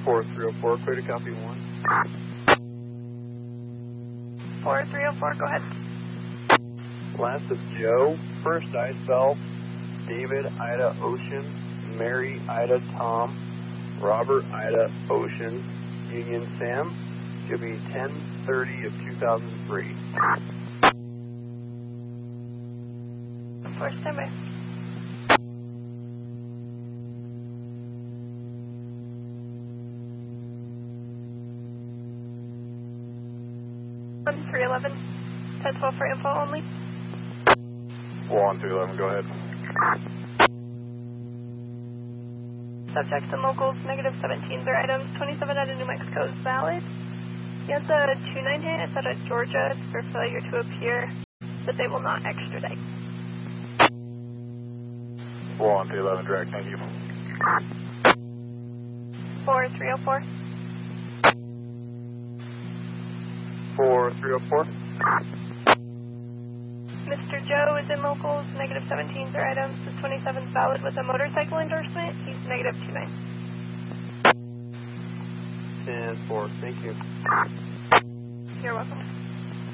4304, clear to copy 1. 4304, go ahead. Last of Joe, first ice bell, David Ida Ocean, Mary Ida Tom, Robert Ida Ocean, Union Sam, should be 10/30 of 2003. First time by. 311, 1012 for info only. 1311, go ahead. Subjects and locals, -17. Their items, 27 out of New Mexico is valid. He has a 298, it's out of Georgia, it's for failure to appear, but they will not extradite. 1311, direct, thank you. 4304. 4304. Mr. Joe is in locals, -17. Their items, the 27 valid with a motorcycle endorsement. He's -29. 10-4, thank you. You're welcome.